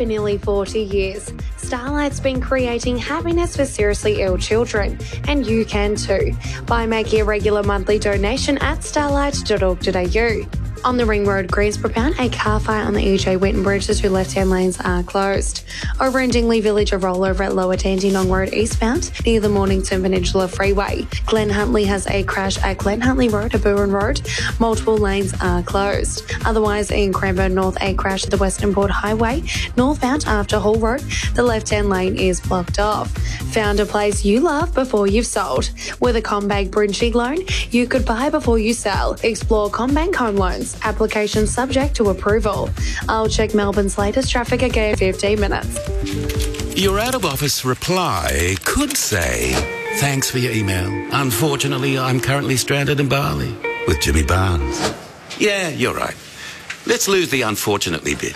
for nearly 40 years, Starlight's been creating happiness for seriously ill children, and you can too, by making a regular monthly donation at starlight.org.au. On the Ring Road, Greensborough Pound, a car fire on the EJ Whitten Bridge. The two left-hand lanes are closed. Over in Dingley Village, a rollover at Lower Dandenong Road eastbound near the Mornington Peninsula Freeway. Glen Huntly has a crash at Glen Huntly Road, Aburin Road. Multiple lanes are closed. Otherwise, in Cranbourne North, a crash at the Western Port Highway, northbound after Hall Road. The left-hand lane is blocked off. Found a place you love before you've sold. With a CommBank Bridging loan, you could buy before you sell. Explore CommBank Home Loans. Application subject to approval. I'll check Melbourne's latest traffic again in 15 minutes. Your out-of-office reply could say, "Thanks for your email. Unfortunately, I'm currently stranded in Bali with Jimmy Barnes." Yeah, you're right. Let's lose the unfortunately bit.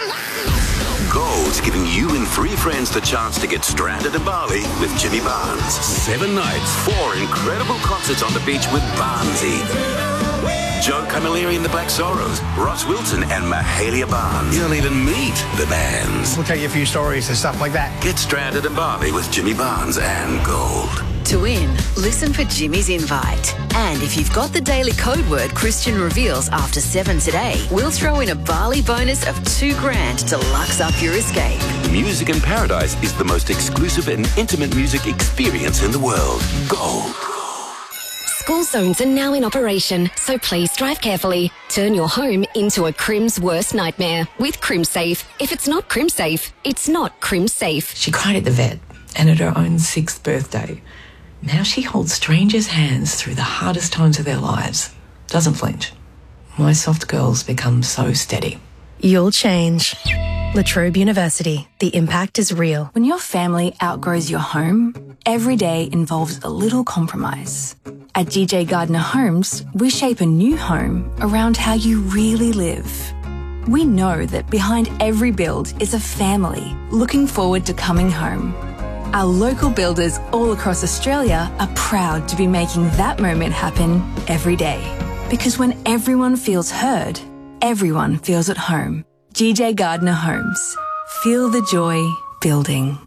Gold's giving you and 3 friends the chance to get stranded in Bali with Jimmy Barnes. 7 nights, 4 incredible concerts on the beach with Barnesy. Joe Camilleri and the Black Sorrows, Ross Wilson and Mahalia Barnes. You'll even meet the bands. We'll tell you a few stories and stuff like that. Get stranded in Bali with Jimmy Barnes and Gold. To win, listen for Jimmy's invite. And if you've got the daily code word Christian reveals after 7 today, we'll throw in a Bali bonus of $2,000 to lux up your escape. Music in Paradise is the most exclusive and intimate music experience in the world. Gold. School zones are now in operation, so please drive carefully. Turn your home into a crim's worst nightmare with CrimSafe. If it's not CrimSafe, it's not CrimSafe. She cried at the vet and at her own 6th birthday. Now she holds strangers' hands through the hardest times of their lives. Doesn't flinch. My soft girls become so steady. You'll change. La Trobe University. The impact is real. When your family outgrows your home, every day involves a little compromise. At DJ Gardner Homes, we shape a new home around how you really live. We know that behind every build is a family looking forward to coming home. Our local builders all across Australia are proud to be making that moment happen every day. Because when everyone feels heard, everyone feels at home. DJ Gardner Homes. Feel the joy building.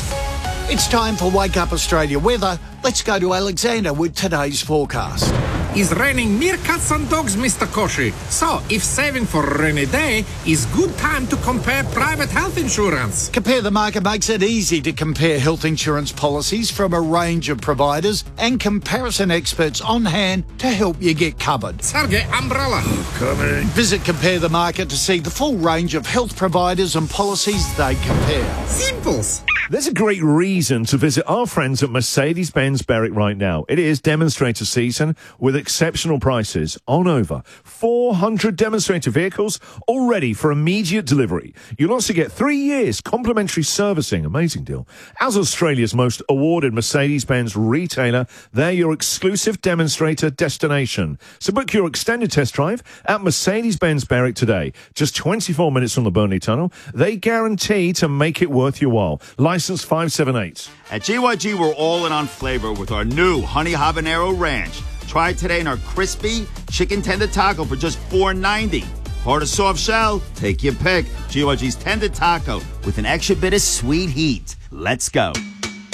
It's time for Wake Up Australia weather. Let's go to Alexander with today's forecast. It's raining meerkats and dogs, Mr. Koshi. So, if saving for a rainy day is good time to compare private health insurance. Compare the Market makes it easy to compare health insurance policies from a range of providers and comparison experts on hand to help you get covered. Sergey, umbrella. Coming. Visit Compare the Market to see the full range of health providers and policies they compare. Simples. There's a great reason to visit our friends at Mercedes-Benz Berwick right now. It is demonstrator season with exceptional prices on over 400 demonstrator vehicles all ready for immediate delivery. You'll also get 3 years complimentary servicing. Amazing deal. As Australia's most awarded Mercedes-Benz retailer, they're your exclusive demonstrator destination. So book your extended test drive at Mercedes-Benz Berwick today. Just 24 minutes from the Burnley Tunnel. They guarantee to make it worth your while. License 578. At GYG, we're all in on flavor with our new Honey Habanero Ranch. Try it today in our crispy chicken tender taco for just $4.90. Hard or soft shell, take your pick. GYG's tender taco with an extra bit of sweet heat. Let's go.